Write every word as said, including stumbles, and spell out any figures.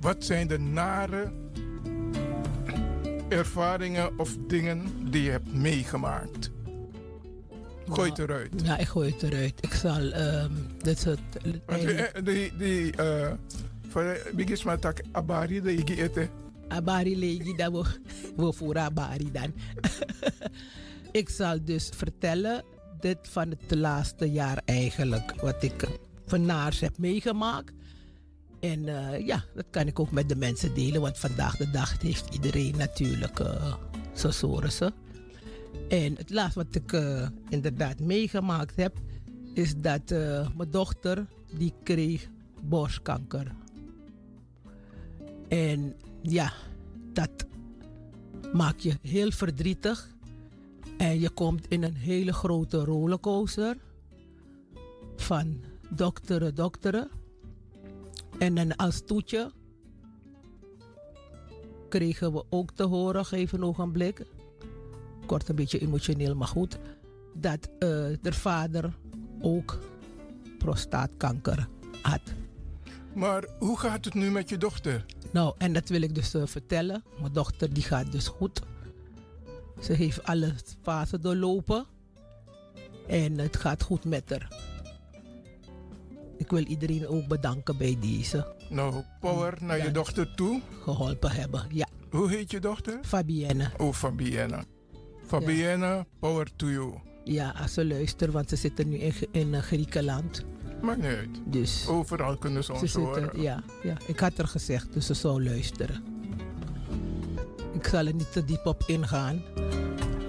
Wat zijn de nare ervaringen of dingen die je hebt meegemaakt? Gooi het eruit. Ja, ik gooi het eruit. Ik zal... Um, dit is het... Want die... die, die uh, voor bigis maar tak abari de igi ete. Abari legi dat we... We voor abari dan. Ik zal dus vertellen... Dit van het laatste jaar eigenlijk. Wat ik van naars heb meegemaakt. En uh, ja, dat kan ik ook met de mensen delen. Want vandaag de dag heeft iedereen natuurlijk uh, zijn soorten. En het laatste wat ik uh, inderdaad meegemaakt heb... is dat uh, mijn dochter, die kreeg borstkanker. En ja, dat maakt je heel verdrietig. En je komt in een hele grote rollercoaster. Van dokteren, dokteren. En dan als toetje kregen we ook te horen, geef een ogenblik. Ik word een beetje emotioneel, maar goed. Dat uh, de vader ook prostaatkanker had. Maar hoe gaat het nu met je dochter? Nou, en dat wil ik dus uh, vertellen. Mijn dochter die gaat dus goed. Ze heeft alle fasen doorlopen. En het gaat goed met haar. Ik wil iedereen ook bedanken bij deze. Nou, power naar ja, je dochter toe. Geholpen hebben, ja. Hoe heet je dochter? Fabienne. Oh, Fabienne. Fabienne, ja. Power to you. Ja, als ze luistert, want ze zitten nu in, in uh, Griekenland. Maakt niet uit. Dus overal kunnen ze ons ze horen. Zitten, ja, ja, ik had er gezegd, dus ze zou luisteren. Ik zal er niet te diep op ingaan.